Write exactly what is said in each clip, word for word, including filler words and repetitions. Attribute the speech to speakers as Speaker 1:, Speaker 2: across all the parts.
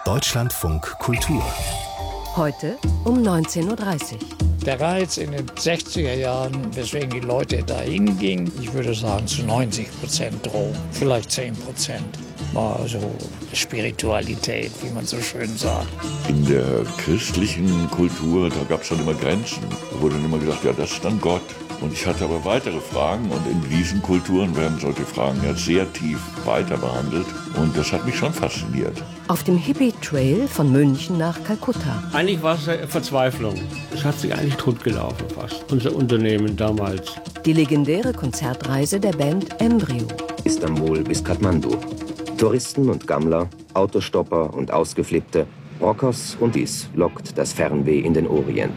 Speaker 1: Deutschlandfunk Kultur.
Speaker 2: Heute um neunzehn Uhr dreißig.
Speaker 3: Der Reiz in den sechziger Jahren, weswegen die Leute dahin gingen, ich würde sagen zu neunzig Prozent Drogen, vielleicht zehn Prozent. War so Spiritualität, wie man so schön sagt.
Speaker 4: In der christlichen Kultur, da gab es schon immer Grenzen. Da wurde dann immer gesagt, ja, das ist dann Gott. Und ich hatte aber weitere Fragen und in diesen Kulturen werden solche Fragen ja sehr tief weiter behandelt. Und das hat mich schon fasziniert.
Speaker 2: Auf dem Hippie-Trail von München nach Kalkutta.
Speaker 5: Eigentlich war es Verzweiflung. Es hat sich eigentlich totgelaufen fast, unser Unternehmen damals.
Speaker 2: Die legendäre Konzertreise der Band Embryo.
Speaker 6: Istanbul bis Kathmandu. Touristen und Gammler, Autostopper und Ausgeflippte, Rockers und dies lockt das Fernweh in den Orient.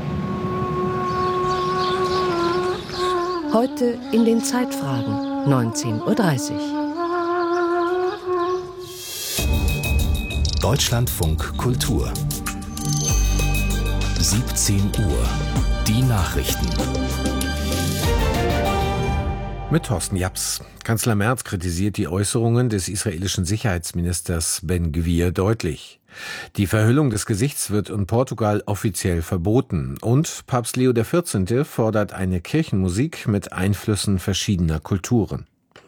Speaker 2: Heute in den Zeitfragen, neunzehn Uhr dreißig.
Speaker 1: Deutschlandfunk Kultur. siebzehn Uhr. Die Nachrichten.
Speaker 7: Mit Thorsten Japs. Kanzler Merz kritisiert die Äußerungen des israelischen Sicherheitsministers Ben-Gvir deutlich. Die Verhüllung des Gesichts wird in Portugal offiziell verboten. Und Papst Leo der vierzehnte fordert eine Kirchenmusik mit Einflüssen verschiedener Kulturen.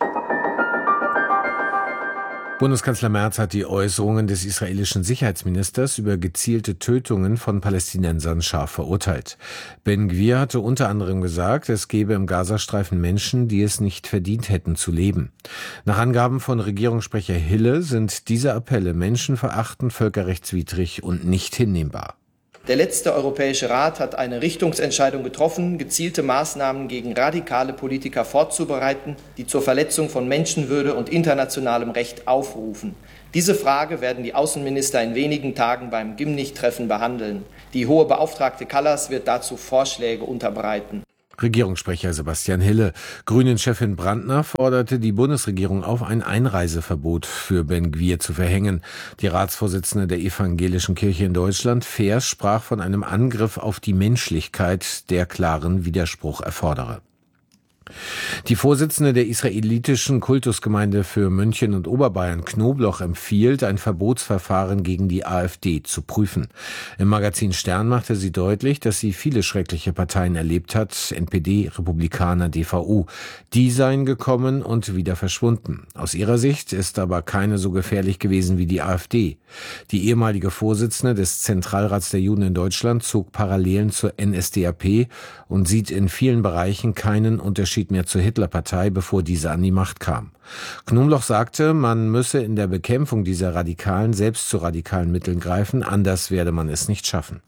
Speaker 7: Bundeskanzler Merz hat die Äußerungen des israelischen Sicherheitsministers über gezielte Tötungen von Palästinensern scharf verurteilt. Ben-Gvir hatte unter anderem gesagt, es gebe im Gazastreifen Menschen, die es nicht verdient hätten zu leben. Nach Angaben von Regierungssprecher Hille sind diese Appelle menschenverachtend, völkerrechtswidrig und nicht hinnehmbar.
Speaker 8: Der letzte Europäische Rat hat eine Richtungsentscheidung getroffen, gezielte Maßnahmen gegen radikale Politiker vorzubereiten, die zur Verletzung von Menschenwürde und internationalem Recht aufrufen. Diese Frage werden die Außenminister in wenigen Tagen beim Gimnich-Treffen behandeln. Die hohe Beauftragte Kallas wird dazu Vorschläge unterbreiten.
Speaker 7: Regierungssprecher Sebastian Hille. Grünen-Chefin Brandner forderte die Bundesregierung auf, ein Einreiseverbot für Ben-Gvir zu verhängen. Die Ratsvorsitzende der Evangelischen Kirche in Deutschland, Feers, sprach von einem Angriff auf die Menschlichkeit, der klaren Widerspruch erfordere. Die Vorsitzende der israelitischen Kultusgemeinde für München und Oberbayern, Knobloch, empfiehlt, ein Verbotsverfahren gegen die AfD zu prüfen. Im Magazin Stern machte sie deutlich, dass sie viele schreckliche Parteien erlebt hat, N P D, Republikaner, D V U. Die seien gekommen und wieder verschwunden. Aus ihrer Sicht ist aber keine so gefährlich gewesen wie die AfD. Die ehemalige Vorsitzende des Zentralrats der Juden in Deutschland zog Parallelen zur N S D A P und sieht in vielen Bereichen keinen Unterschied mehr zur Hitlerpartei, bevor diese an die Macht kam. Knobloch sagte, man müsse in der Bekämpfung dieser Radikalen selbst zu radikalen Mitteln greifen, anders werde man es nicht schaffen.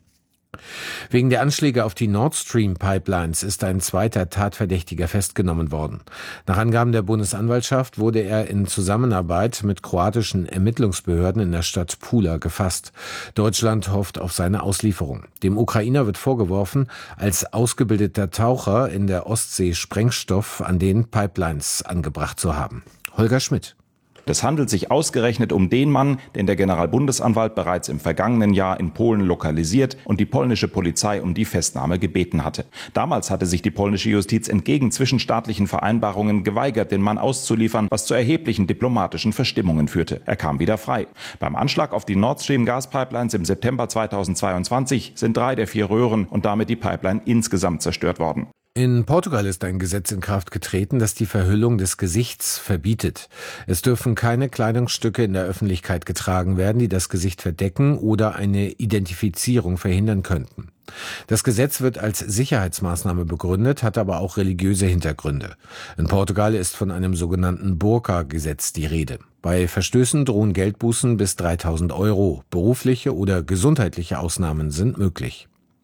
Speaker 7: Wegen der Anschläge auf die Nord Stream Pipelines ist ein zweiter Tatverdächtiger festgenommen worden. Nach Angaben der Bundesanwaltschaft wurde er in Zusammenarbeit mit kroatischen Ermittlungsbehörden in der Stadt Pula gefasst. Deutschland hofft auf seine Auslieferung. Dem Ukrainer wird vorgeworfen, als ausgebildeter Taucher in der Ostsee Sprengstoff an den Pipelines angebracht zu haben. Holger Schmidt.
Speaker 9: Es handelt sich ausgerechnet um den Mann, den der Generalbundesanwalt bereits im vergangenen Jahr in Polen lokalisiert und die polnische Polizei um die Festnahme gebeten hatte. Damals hatte sich die polnische Justiz entgegen zwischenstaatlichen Vereinbarungen geweigert, den Mann auszuliefern, was zu erheblichen diplomatischen Verstimmungen führte. Er kam wieder frei. Beim Anschlag auf die Nord Stream Gaspipelines im September zweitausendzweiundzwanzig sind drei der vier Röhren und damit die Pipeline insgesamt zerstört worden.
Speaker 7: In Portugal ist ein Gesetz in Kraft getreten, das die Verhüllung des Gesichts verbietet. Es dürfen keine Kleidungsstücke in der Öffentlichkeit getragen werden, die das Gesicht verdecken oder eine Identifizierung verhindern könnten. Das Gesetz wird als Sicherheitsmaßnahme begründet, hat aber auch religiöse Hintergründe. In Portugal ist von einem sogenannten Burka-Gesetz die Rede. Bei Verstößen drohen Geldbußen bis dreitausend Euro. Berufliche oder gesundheitliche Ausnahmen sind möglich.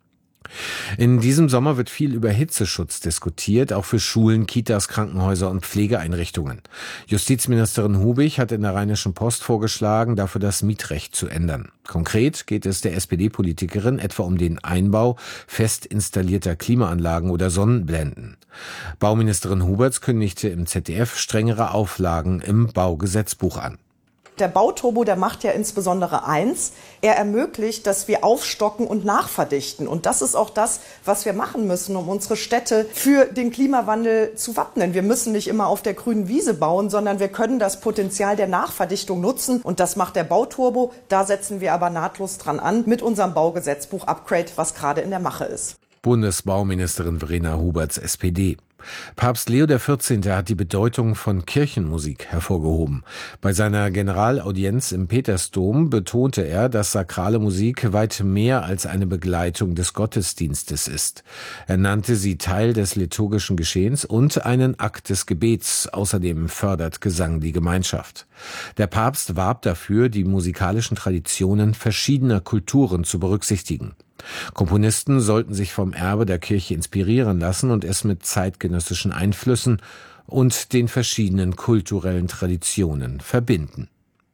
Speaker 7: In diesem Sommer wird viel über Hitzeschutz diskutiert, auch für Schulen, Kitas, Krankenhäuser und Pflegeeinrichtungen. Justizministerin Hubig hat in der Rheinischen Post vorgeschlagen, dafür das Mietrecht zu ändern. Konkret geht es der S P D-Politikerin etwa um den Einbau fest installierter Klimaanlagen oder Sonnenblenden. Bauministerin Huberts kündigte im Z D F strengere Auflagen im Baugesetzbuch an.
Speaker 10: Der Bauturbo, der macht ja insbesondere eins, er ermöglicht, dass wir aufstocken und nachverdichten. Und das ist auch das, was wir machen müssen, um unsere Städte für den Klimawandel zu wappnen. Wir müssen nicht immer auf der grünen Wiese bauen, sondern wir können das Potenzial der Nachverdichtung nutzen. Und das macht der Bauturbo. Da setzen wir aber nahtlos dran an mit unserem Baugesetzbuch Upgrade, was gerade in der Mache ist.
Speaker 7: Bundesbauministerin Verena Huberts, S P D. Papst Leo der vierzehnte. Hat die Bedeutung von Kirchenmusik hervorgehoben. Bei seiner Generalaudienz im Petersdom betonte er, dass sakrale Musik weit mehr als eine Begleitung des Gottesdienstes ist. Er nannte sie Teil des liturgischen Geschehens und einen Akt des Gebets. Außerdem fördert Gesang die Gemeinschaft. Der Papst warb dafür, die musikalischen Traditionen verschiedener Kulturen zu berücksichtigen. Komponisten sollten sich vom Erbe der Kirche inspirieren lassen und es mit zeitgenössischen Einflüssen und den verschiedenen kulturellen Traditionen verbinden.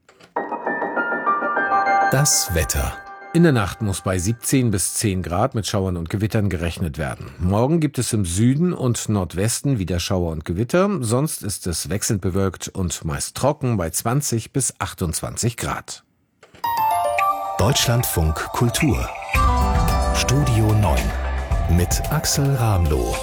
Speaker 1: Das Wetter.
Speaker 7: In der Nacht muss bei siebzehn bis zehn Grad mit Schauern und Gewittern gerechnet werden. Morgen gibt es im Süden und Nordwesten wieder Schauer und Gewitter. Sonst ist es wechselnd bewölkt und meist trocken bei zwanzig bis achtundzwanzig Grad.
Speaker 1: Deutschlandfunk Kultur. Studio neun mit Axel Ramloh.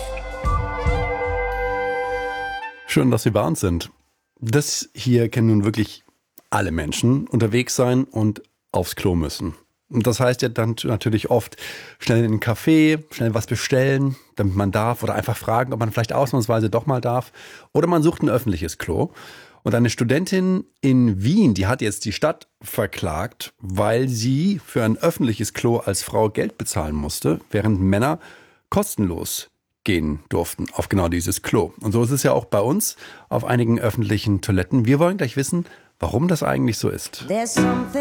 Speaker 11: Schön, dass Sie bei uns sind. Das hier kennen nun wirklich alle Menschen, unterwegs sein und aufs Klo müssen. Und das heißt ja dann natürlich oft schnell in einen Café, schnell was bestellen, damit man darf, oder einfach fragen, ob man vielleicht ausnahmsweise doch mal darf. Oder man sucht ein öffentliches Klo. Und eine Studentin in Wien, die hat jetzt die Stadt verklagt, weil sie für ein öffentliches Klo als Frau Geld bezahlen musste, während Männer kostenlos gehen durften auf genau dieses Klo. Und so ist es ja auch bei uns auf einigen öffentlichen Toiletten. Wir wollen gleich wissen, warum das eigentlich so ist.